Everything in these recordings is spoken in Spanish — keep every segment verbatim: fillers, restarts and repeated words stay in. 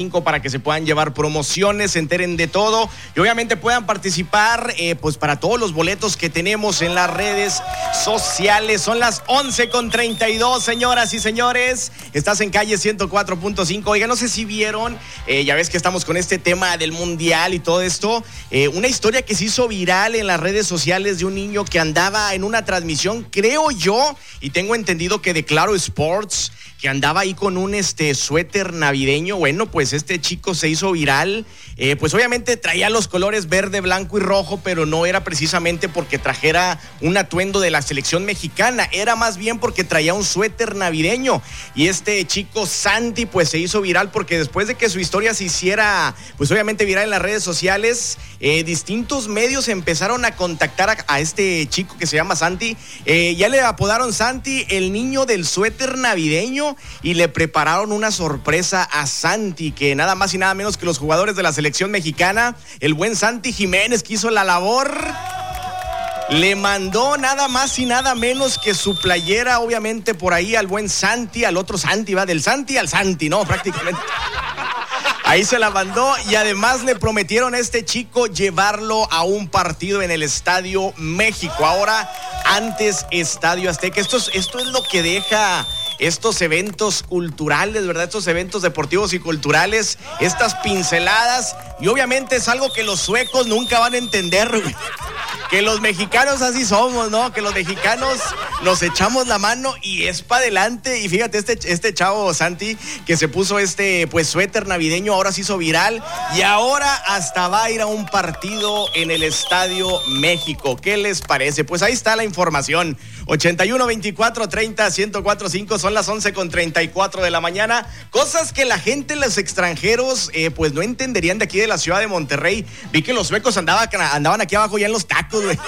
para que se puedan llevar promociones, se enteren de todo y obviamente puedan participar eh, pues para todos los boletos que tenemos en las redes sociales. Son las once con treinta y dos, señoras y señores. Estás en calle ciento cuatro punto cinco. Oiga, no sé si vieron, eh, ya ves que estamos con este tema del mundial y todo esto, eh, una historia que se hizo viral en las redes sociales de un niño que andaba en una transmisión, creo yo, y tengo entendido que de Claro Sports, que andaba ahí con un este suéter navideño. Bueno, pues este chico se hizo viral, eh, pues obviamente traía los colores verde, blanco y rojo, pero no era precisamente porque trajera un atuendo de la selección mexicana, era más bien porque traía un suéter navideño. Y este chico Santi pues se hizo viral porque después de que su historia se hiciera pues obviamente viral en las redes sociales, eh, distintos medios empezaron a contactar a, a este chico que se llama Santi, eh, ya le apodaron Santi, el niño del suéter navideño, y le prepararon una sorpresa a Santi, que nada más y nada menos que los jugadores de la selección mexicana, el buen Santi Jiménez, que hizo la labor, le mandó nada más y nada menos que su playera, obviamente por ahí al buen Santi, al otro Santi, va del Santi al Santi, ¿no? Prácticamente. Ahí se la mandó y además le prometieron a este chico llevarlo a un partido en el Estadio México. Ahora, antes Estadio Azteca. Esto es, esto es lo que deja estos eventos culturales, ¿verdad? Estos eventos deportivos y culturales, estas pinceladas. Y obviamente es algo que los suecos nunca van a entender, güey. Que los mexicanos así somos, ¿no? Que los mexicanos nos echamos la mano y es para adelante. Y fíjate, este, este chavo Santi, que se puso este pues suéter navideño, ahora se hizo viral y ahora hasta va a ir a un partido en el Estadio México. ¿Qué les parece? Pues ahí está la información. ochenta y uno, veinticuatro, treinta, ciento cuatro punto cinco, son las once con treinta y cuatro de la mañana. Cosas que la gente, los extranjeros, eh, pues no entenderían de aquí de la ciudad de Monterrey. Vi que los suecos andaban, andaban aquí abajo ya en los tacos, güey.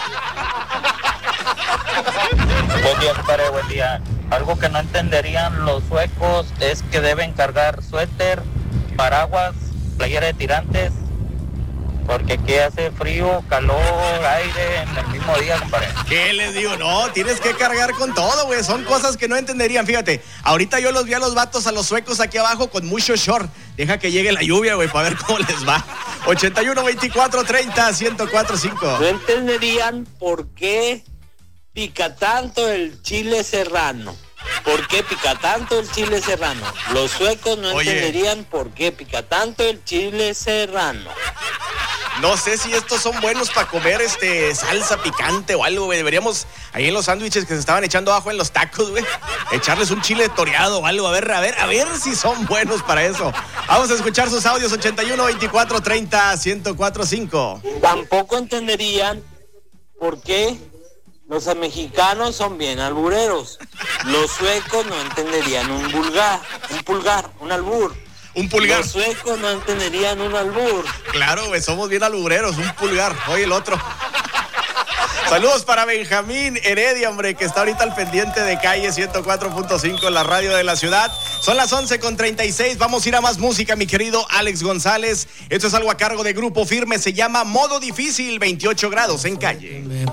Buen día, compadre, buen día. Algo que no entenderían los suecos es que deben cargar suéter, paraguas, playera de tirantes, porque aquí hace frío, calor, aire en el mismo día, compadre. ¿Qué les digo? No, tienes que cargar con todo, güey. Son cosas que no entenderían. Fíjate, ahorita yo los vi a los vatos, a los suecos aquí abajo con mucho short. Deja que llegue la lluvia, güey, para ver cómo les va. ochenta y uno, veinticuatro, treinta, ciento cuatro punto cinco. No entenderían por qué pica tanto el chile serrano. ¿Por qué pica tanto el chile serrano? Los suecos no Oye. entenderían por qué pica tanto el chile serrano. No sé si estos son buenos para comer este salsa picante o algo, güey. Deberíamos, ahí en los sándwiches que se estaban echando abajo en los tacos, güey, echarles un chile toreado o algo. A ver, a ver, a ver si son buenos para eso. Vamos a escuchar sus audios. Ochenta y uno, veinticuatro, treinta, ciento cuatro punto cinco. Tampoco entenderían por qué los mexicanos son bien albureros. Los suecos no entenderían un vulgar, un pulgar, un albur. Un pulgar. Los suecos no entenderían un albur. Claro, güey, somos bien albureros, un pulgar. Oye, el otro. Saludos para Benjamín Heredia, hombre, que está ahorita al pendiente de calle ciento cuatro punto cinco en la radio de la ciudad. Son las once con treinta y seis. Vamos a ir a más música, mi querido Alex González. Esto es algo a cargo de Grupo Firme. Se llama Modo Difícil, veintiocho grados en calle.